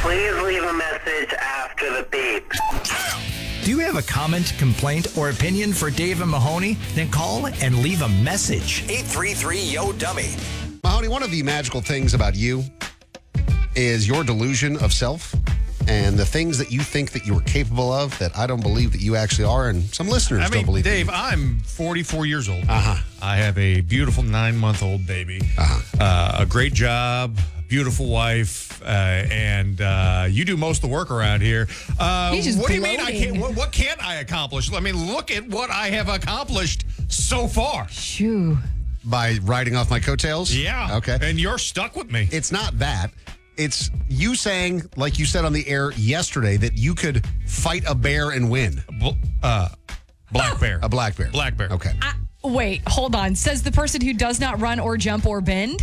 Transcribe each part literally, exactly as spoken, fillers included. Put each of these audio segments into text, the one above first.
Please leave a message after the beep. Do you have a comment, complaint, or opinion for Dave and Mahoney? Then call and leave a message. eight three three, Y O, dummy. Mahoney, one of the magical things about you is your delusion of self and the things that you think that you are capable of that I don't believe that you actually are, and some listeners I mean, don't believe Dave, that you. I'm forty-four years old. Uh-huh. I have a beautiful nine-month-old baby, Uh-huh. uh, a great job, beautiful wife, uh, and uh, you do most of the work around here. Uh, He's just what do you mean I gloating. can't? What, what can't I accomplish? I mean, look at what I have accomplished so far. Shoo. By riding off my coattails? Yeah. Okay. And you're stuck with me. It's not that. It's you saying, like you said on the air yesterday, that you could fight a bear and win. Bl- uh, black bear. A black bear. Black bear. Okay. I, wait, hold on. Says the person who does not run or jump or bend?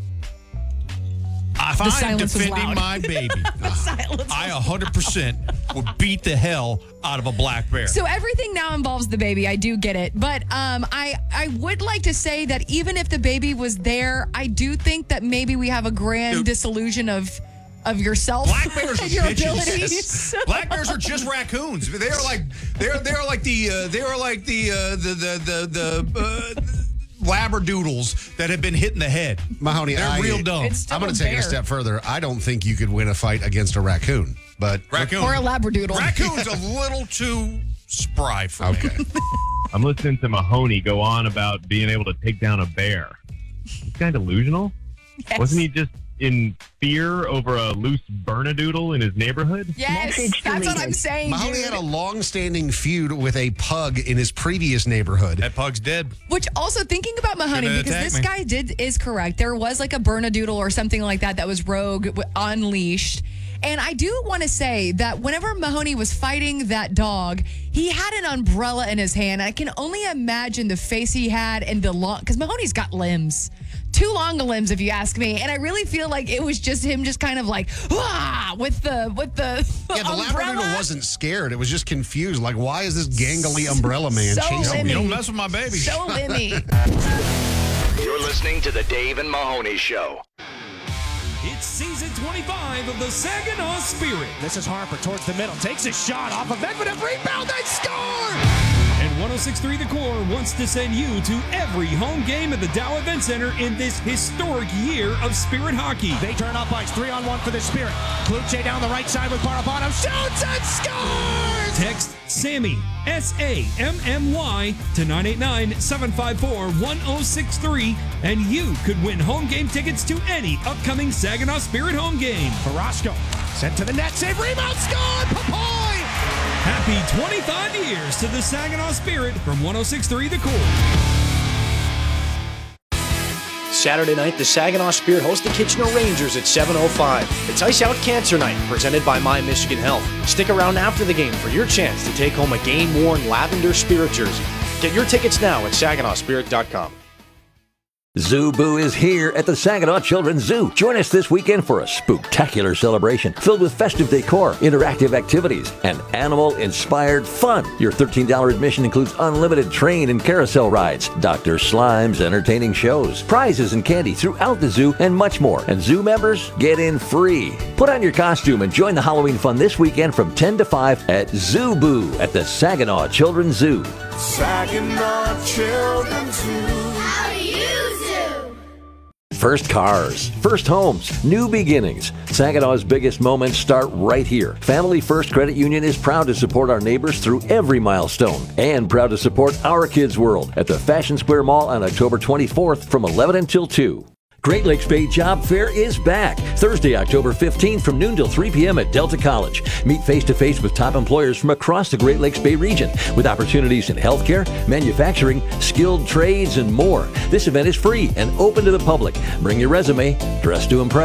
If The I'm silence was defending loud. my baby, Silence. I one hundred percent would beat the hell out of a black bear. So everything now involves the baby. I do get it. But um, I, I would like to say that even if the baby was there, I do think that maybe we have a grand Dude. disillusion of of yourself. Black bears are and your bitches. abilities. Black bears are just raccoons. They are like they're they're like the uh, they are like the uh, the the the, the uh, labradoodles that have been hit in the head. Mahoney, They're I, real dumb. It's still I'm going a to take it a bear. step further. I don't think you could win a fight against a raccoon. But Raccoon. Or a labradoodle. Raccoon's a little too spry for me. okay. I'm listening to Mahoney go on about being able to take down a bear. This guy delusional? Yes. Wasn't he just in fear over a loose Bernedoodle in his neighborhood? Yes, Message that's what deleted. I'm saying, Mahoney dude. had a long-standing feud with a pug in his previous neighborhood. That pug's dead. Which also thinking about Mahoney, Should've because attacked this me. guy did is correct. There was like a Bernedoodle or something like that that was rogue, w- unleashed. And I do want to say that whenever Mahoney was fighting that dog, he had an umbrella in his hand. I can only imagine the face he had and the long, because Mahoney's got limbs. Too long of limbs, if you ask me. And I really feel like it was just him just kind of like, ah, with the, with the Yeah, the umbrella. Labradoodle wasn't scared. It was just confused. Like, why is this gangly umbrella man So chasing limmy. me? You don't mess with my baby. So limmy. You're listening to the Dave and Mahoney Show. It's season twenty-five of the Saginaw Spirit. This is Harper towards the middle. Takes a shot off of Medvedev. Rebound. They score! And one oh six point three The Core wants to send you to every home game at the Dow Event Center in this historic year of Spirit hockey. They turn up ice. Three on one for the Spirit. Kluche down the right side with Barabanov. Shoots and scores! Text SAMMY, S A M M Y, to nine eight nine, seven five four, one oh six three, and you could win home game tickets to any upcoming Saginaw Spirit home game. Carrasco sent to the net. Save. Rebound. Score! Papoy! Happy twenty-five years to the Saginaw Spirit from one oh six point three The Core. Saturday night, the Saginaw Spirit host the Kitchener Rangers at seven oh five. It's Ice Out Cancer Night, presented by My Michigan Health. Stick around after the game for your chance to take home a game-worn lavender Spirit jersey. Get your tickets now at saginaw spirit dot com. Zoo Boo is here at the Saginaw Children's Zoo. Join us this weekend for a spooktacular celebration filled with festive decor, interactive activities, and animal-inspired fun. Your thirteen dollars admission includes unlimited train and carousel rides, Doctor Slime's entertaining shows, prizes and candy throughout the zoo, and much more. And zoo members get in free. Put on your costume and join the Halloween fun this weekend from ten to five at Zoo Boo at the Saginaw Children's Zoo. Saginaw Children's Zoo. How do you zoo? First cars, first homes, new beginnings. Saginaw's biggest moments start right here. Family First Credit Union is proud to support our neighbors through every milestone and proud to support Our Kids World at the Fashion Square Mall on October twenty-fourth from eleven until two. Great Lakes Bay Job Fair is back. Thursday, October fifteenth from noon till three p.m. at Delta College. Meet face-to-face with top employers from across the Great Lakes Bay region with opportunities in healthcare, manufacturing, skilled trades, and more. This event is free and open to the public. Bring your resume, dress to impress.